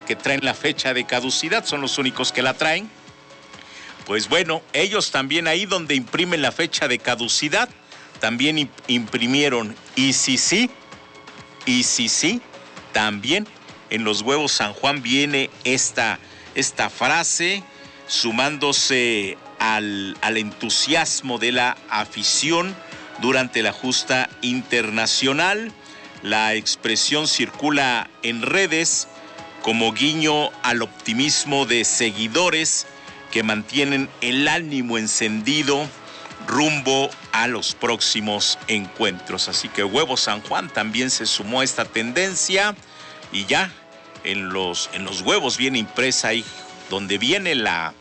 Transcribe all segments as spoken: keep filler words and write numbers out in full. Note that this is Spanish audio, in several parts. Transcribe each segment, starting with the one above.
que traen la fecha de caducidad, son los únicos que la traen. Pues bueno, ellos también ahí donde imprimen la fecha de caducidad, también imprimieron y si sí, y si sí, también en los huevos San Juan viene esta, esta frase, sumándose al, al entusiasmo de la afición durante la justa internacional. La expresión circula en redes como guiño al optimismo de seguidores que mantienen el ánimo encendido rumbo a los próximos encuentros. Así que Huevos San Juan también se sumó a esta tendencia y ya en los, en los huevos viene impresa ahí donde viene la,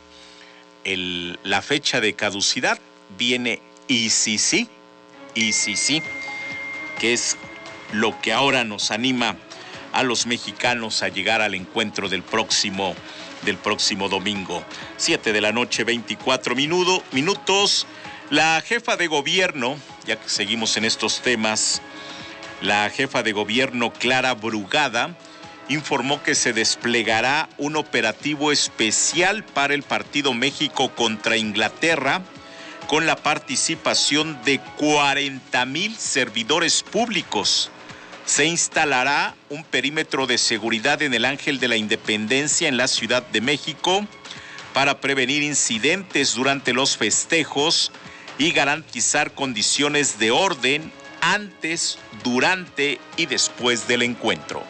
el, la fecha de caducidad, viene y si sí, y si sí, que es lo que ahora nos anima a los mexicanos a llegar al encuentro del próximo del próximo domingo. Siete de la noche, veinticuatro minuto, minutos. La jefa de gobierno, ya que seguimos en estos temas, la jefa de gobierno Clara Brugada informó que se desplegará un operativo especial para el partido México contra Inglaterra con la participación de cuarenta mil servidores públicos. Se instalará un perímetro de seguridad en el Ángel de la Independencia en la Ciudad de México para prevenir incidentes durante los festejos y garantizar condiciones de orden antes, durante y después del encuentro.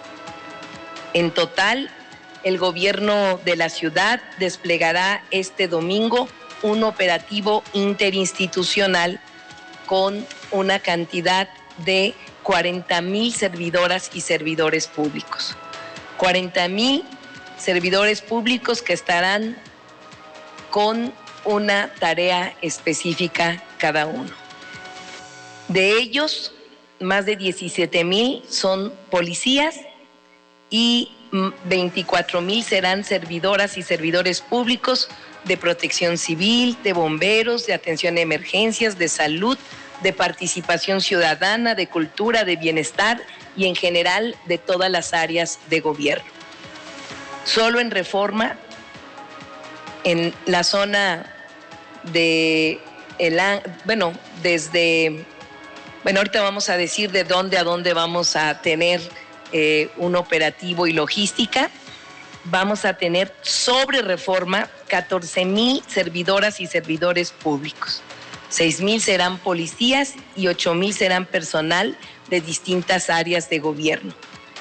En total, el gobierno de la ciudad desplegará este domingo un operativo interinstitucional con una cantidad de cuarenta mil servidoras y servidores públicos. cuarenta mil servidores públicos que estarán con una tarea específica cada uno. De ellos, más de diecisiete mil son policías y veinticuatro mil serán servidoras y servidores públicos de protección civil, de bomberos, de atención a emergencias, de salud, de participación ciudadana, de cultura, de bienestar y en general de todas las áreas de gobierno. Solo en Reforma, en la zona de, el, bueno, desde, bueno, ahorita vamos a decir de dónde a dónde vamos a tener eh, un operativo y logística. Vamos a tener sobre Reforma catorce mil servidoras y servidores públicos. seis mil serán policías y ocho mil serán personal de distintas áreas de gobierno.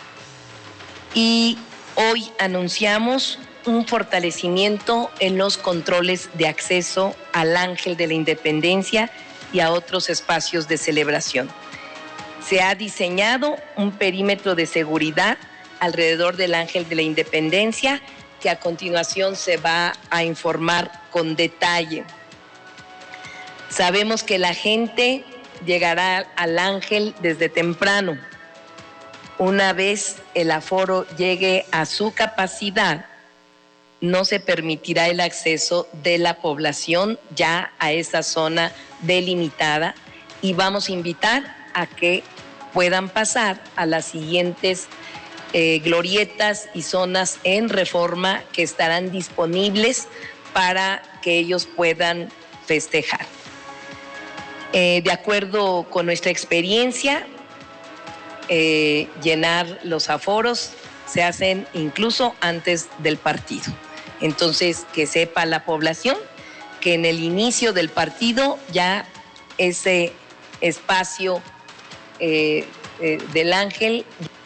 Y hoy anunciamos un fortalecimiento en los controles de acceso al Ángel de la Independencia y a otros espacios de celebración. Se ha diseñado un perímetro de seguridad alrededor del Ángel de la Independencia que a continuación se va a informar con detalle. Sabemos que la gente llegará al Ángel desde temprano. Una vez el aforo llegue a su capacidad, no se permitirá el acceso de la población ya a esa zona delimitada y vamos a invitar a que puedan pasar a las siguientes eh, glorietas y zonas en Reforma que estarán disponibles para que ellos puedan festejar. Eh, de acuerdo con nuestra experiencia, eh, llenar los aforos se hacen incluso antes del partido. Entonces, que sepa la población que en el inicio del partido ya ese espacio eh, eh, del Ángel.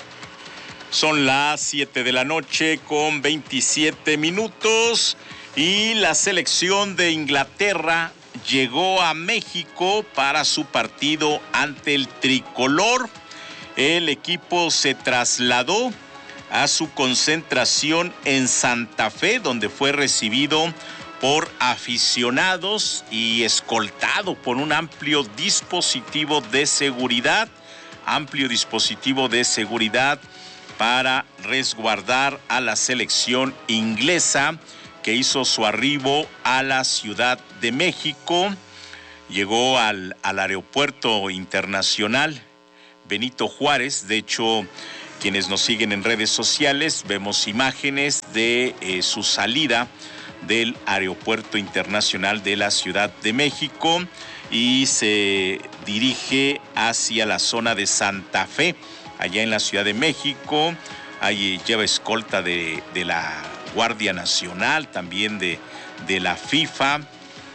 Son las siete de la noche con veintisiete minutos y la selección de Inglaterra llegó a México para su partido ante el tricolor. El equipo se trasladó a su concentración en Santa Fe, donde fue recibido por aficionados y escoltado por un amplio dispositivo de seguridad, amplio dispositivo de seguridad para resguardar a la selección inglesa que hizo su arribo a la Ciudad de México. Llegó al, al aeropuerto internacional Benito Juárez. De hecho, quienes nos siguen en redes sociales, vemos imágenes de eh, su salida del Aeropuerto Internacional de la Ciudad de México y se dirige hacia la zona de Santa Fe, allá en la Ciudad de México. Ahí lleva escolta de, de la Guardia Nacional, también de, de la FIFA,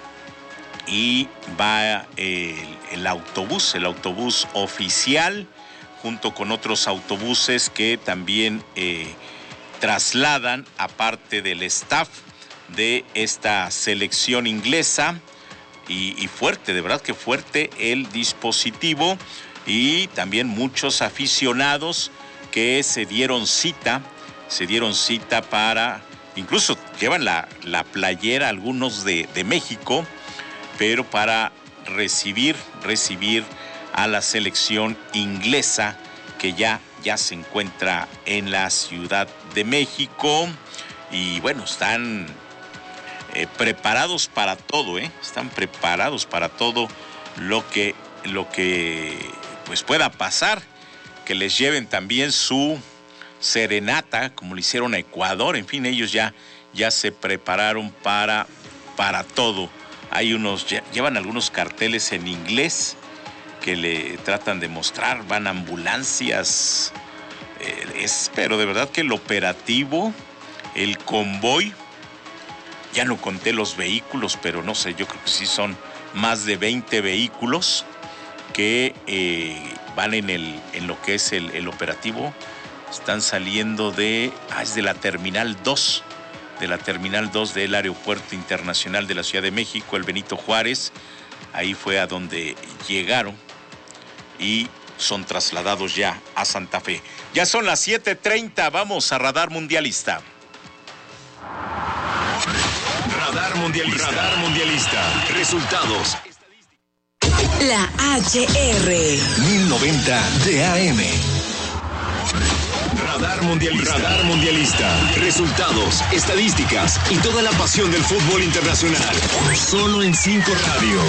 y va el, el autobús, el autobús oficial, junto con otros autobuses que también eh, trasladan, aparte del staff de esta selección inglesa, y, y fuerte, de verdad que fuerte el dispositivo, y también muchos aficionados que se dieron cita, se dieron cita para, incluso llevan la, la playera algunos de, de México, pero para recibir, recibir a la selección inglesa que ya, ya se encuentra en la Ciudad de México. Y bueno, están eh, preparados para todo, ¿eh? Están preparados para todo lo que, lo que pues pueda pasar, que les lleven también su serenata, como lo hicieron a Ecuador. En fin, ellos ya, ya se prepararon para, para todo. Hay unos, llevan algunos carteles en inglés que le tratan de mostrar, van ambulancias, eh, es, pero de verdad que el operativo, el convoy, ya no conté los vehículos, pero no sé, yo creo que sí son más de veinte vehículos que eh, van en, el, en lo que es el, el operativo. Están saliendo de, ah, es de la Terminal dos, de la Terminal dos del Aeropuerto Internacional de la Ciudad de México, el Benito Juárez. Ahí fue a donde llegaron y son trasladados ya a Santa Fe. Ya son las siete treinta, vamos a Radar Mundialista. Radar Mundialista. Radar Mundialista. Resultados. La H R. mil noventa de A M. Radar Mundialista. Radar Mundialista. Resultados, estadísticas y toda la pasión del fútbol internacional. Solo en cinco Radio.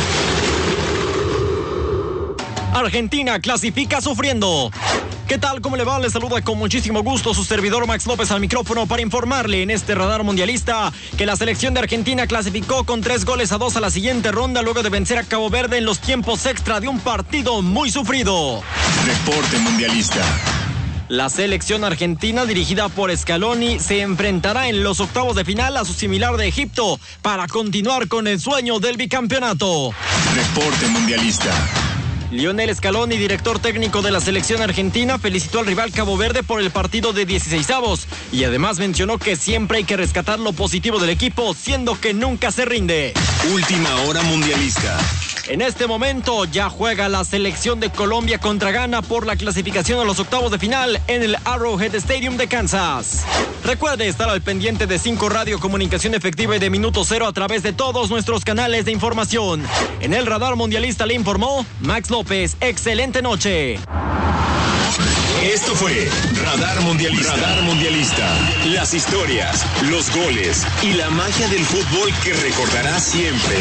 Argentina clasifica sufriendo. ¿Qué tal? ¿Cómo le va? Le saluda con muchísimo gusto su servidor Max López al micrófono para informarle en este Radar Mundialista que la selección de Argentina clasificó con tres goles a dos a la siguiente ronda luego de vencer a Cabo Verde en los tiempos extra de un partido muy sufrido. Reporte Mundialista. La selección argentina dirigida por Scaloni se enfrentará en los octavos de final a su similar de Egipto para continuar con el sueño del bicampeonato. Reporte Mundialista. Lionel Scaloni, director técnico de la selección argentina, felicitó al rival Cabo Verde por el partido de dieciseisavos y además mencionó que siempre hay que rescatar lo positivo del equipo, siendo que nunca se rinde. Última hora mundialista. En este momento ya juega la selección de Colombia contra Ghana por la clasificación a los octavos de final en el Arrowhead Stadium de Kansas. Recuerde estar al pendiente de cinco Radio, comunicación efectiva y de minuto cero a través de todos nuestros canales de información. En el Radar Mundialista le informó Max López. Excelente noche. Esto fue Radar Mundialista. Radar Mundialista. Las historias, los goles y la magia del fútbol que recordarás siempre.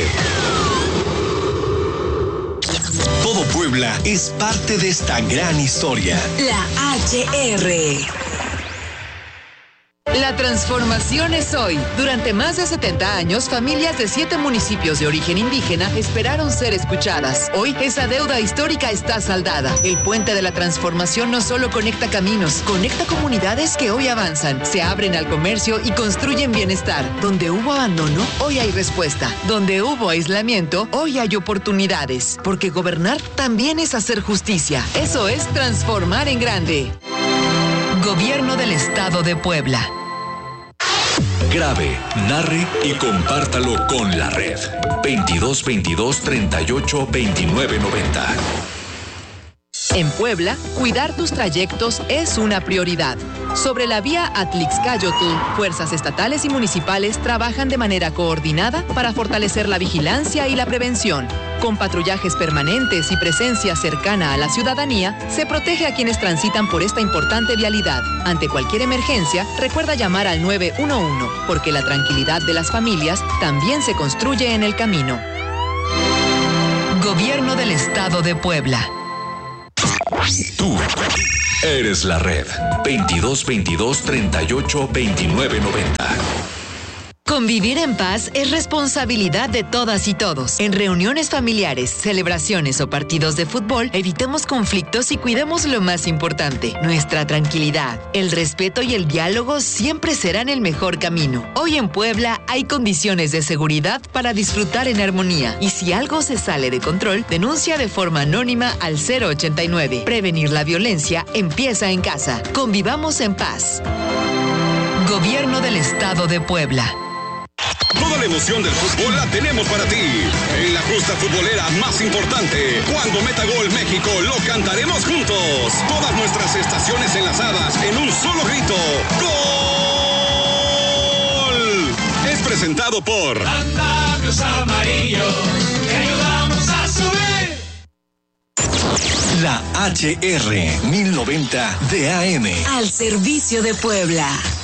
Todo Puebla es parte de esta gran historia. La H R. La transformación es hoy. Durante más de setenta años, familias de siete municipios de origen indígena esperaron ser escuchadas. Hoy, esa deuda histórica está saldada. El puente de la transformación no solo conecta caminos, conecta comunidades que hoy avanzan, se abren al comercio y construyen bienestar. Donde hubo abandono, hoy hay respuesta. Donde hubo aislamiento, hoy hay oportunidades. Porque gobernar también es hacer justicia. Eso es transformar en grande. Gobierno del Estado de Puebla. Grabe, narre y compártalo con la red. veintidós veintidós treinta y ocho veintinueve noventa. En Puebla, cuidar tus trayectos es una prioridad. Sobre la vía Atlixcáyotl, fuerzas estatales y municipales trabajan de manera coordinada para fortalecer la vigilancia y la prevención. Con patrullajes permanentes y presencia cercana a la ciudadanía, se protege a quienes transitan por esta importante vialidad. Ante cualquier emergencia, recuerda llamar al nueve uno uno, porque la tranquilidad de las familias también se construye en el camino. Gobierno del Estado de Puebla. Tú Eres la red. veintidós veintidós treinta y ocho veintinueve noventa. Convivir en paz es responsabilidad de todas y todos. En reuniones familiares, celebraciones o partidos de fútbol, evitemos conflictos y cuidemos lo más importante, nuestra tranquilidad. El respeto y el diálogo siempre serán el mejor camino. Hoy en Puebla hay condiciones de seguridad para disfrutar en armonía. Y si algo se sale de control, denuncia de forma anónima al cero ochenta y nueve. Prevenir la violencia empieza en casa. Convivamos en paz. Gobierno del Estado de Puebla. Toda la emoción del fútbol la tenemos para ti. En la justa futbolera más importante, cuando meta gol México, lo cantaremos juntos. Todas nuestras estaciones enlazadas en un solo grito. ¡Gol! Es presentado por Andamios Amarillo, te ayudamos a subir. La H R mil noventa de A M. Al servicio de Puebla.